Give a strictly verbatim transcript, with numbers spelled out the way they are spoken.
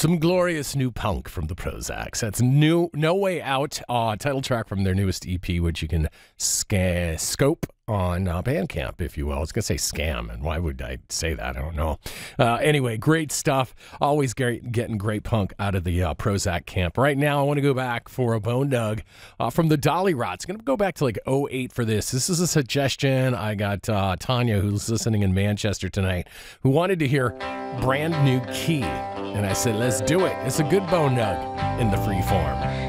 Some glorious new punk from the Prozacs. That's new, No Way Out, uh, title track from their newest E P, which you can sca- scope on uh, Bandcamp, if you will. I was going to say scam, and why would I say that? I don't know. Uh, anyway, great stuff. Always great, getting great punk out of the uh, Prozac camp. Right now, I want to go back for a Bone Dug uh, from the Dolly Rots. Going to go back to like oh eight for this. This is a suggestion. I got uh, Tanya, who's listening in Manchester tonight, who wanted to hear Brand New Key. And I said, let's do it. It's a good Bone Dug in the free form.